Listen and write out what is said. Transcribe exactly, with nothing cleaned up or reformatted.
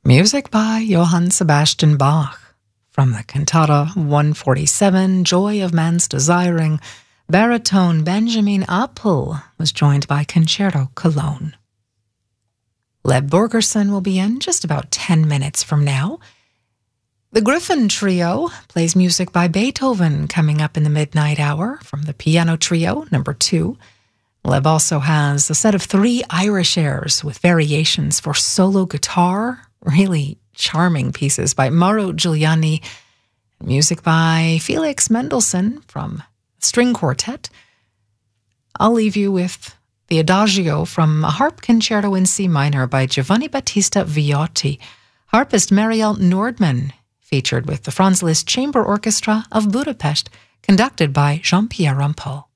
Music by Johann Sebastian Bach. From the Cantata one forty-seven, Joy of Man's Desiring, baritone Benjamin Appel was joined by Concerto Cologne. Leb Borgerson will be in just about ten minutes from now. The Griffin Trio plays music by Beethoven coming up in the midnight hour from the Piano Trio, number two. Leb also has a set of three Irish airs with variations for solo guitar, really charming pieces by Mauro Giuliani, music by Felix Mendelssohn from String Quartet. I'll leave you with the Adagio from a harp concerto in C minor by Giovanni Battista Viotti. Harpist Marielle Nordman, featured with the Franz Liszt Chamber Orchestra of Budapest, conducted by Jean-Pierre Rampal.